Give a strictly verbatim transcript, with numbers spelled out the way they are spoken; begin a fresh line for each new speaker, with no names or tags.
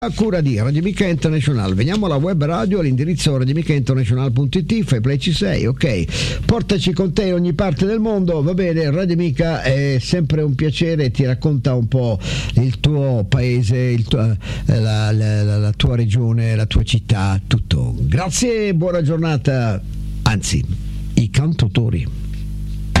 A cura di Radio Amica International. Veniamo alla web radio all'indirizzo radioamica international punto it, fai play ci sei, ok. Portaci con te in ogni parte del mondo, va bene. Radio Amica è sempre un piacere, ti racconta un po' il tuo paese, il tuo, la, la, la, la tua regione, la tua città, tutto. Grazie e buona giornata, anzi, i cantautori.